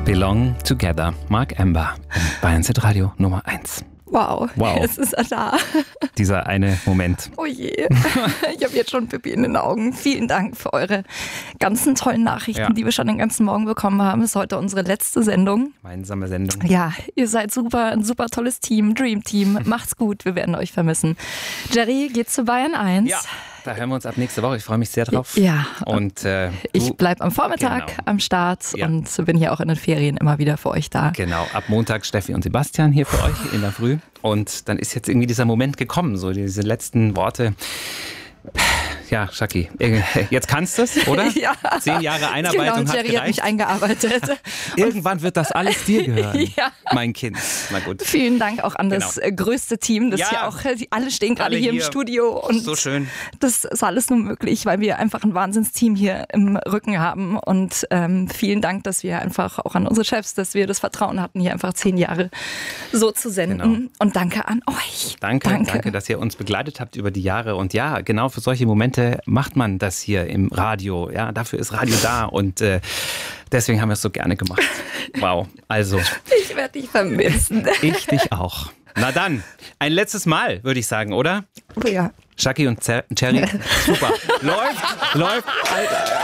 Belong Together, Mark Amber, Bayern Z Radio Nummer 1. Wow, es ist da. Dieser eine Moment. Oh je, ich habe jetzt schon Pipi in den Augen. Vielen Dank für eure ganzen tollen Nachrichten, die wir schon den ganzen Morgen bekommen haben. Das ist heute unsere letzte Sendung. Gemeinsame Sendung. Ja, ihr seid super, ein super tolles Team, Dream Team. Macht's gut, wir werden euch vermissen. Jerry, geht's zu Bayern 1? Ja. Da hören wir uns ab nächste Woche. Ich freue mich sehr drauf. Ja. Und ich bleibe am Vormittag am Start und bin hier auch in den Ferien immer wieder für euch da. Genau, ab Montag Steffi und Sebastian hier für euch in der Früh. Und dann ist jetzt irgendwie dieser Moment gekommen, so diese letzten Worte. Ja, Shaki, jetzt kannst du es, oder? Ja. 10 Jahre Einarbeitung genau, hat Jerry gereicht. hat mich eingearbeitet. Irgendwann wird das alles dir gehören, ja. Mein Kind. Na gut. Vielen Dank auch an das größte Team, das hier auch, alle stehen gerade hier im Studio. Und so schön. Das ist alles nur möglich, weil wir einfach ein Wahnsinnsteam hier im Rücken haben. Und vielen Dank, dass wir einfach auch an unsere Chefs, dass wir das Vertrauen hatten, hier einfach 10 Jahre so zu senden. Genau. Und danke an euch. Danke, dass ihr uns begleitet habt über die Jahre. Und ja, genau für solche Momente macht man das hier im Radio. Ja, dafür ist Radio da und deswegen haben wir es so gerne gemacht. Wow, also. Ich werde dich vermissen. Ich dich auch. Na dann, ein letztes Mal, würde ich sagen, oder? Oh ja. Shaki und Cherry, super. Läuft. Alter.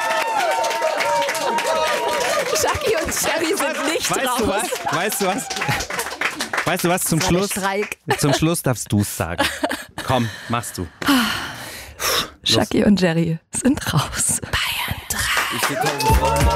Shaki und Cherry sind nicht raus. Weißt du was? Zum Schluss darfst du es sagen. Komm, machst du. Shaki und Jerry sind raus. Bayern 3.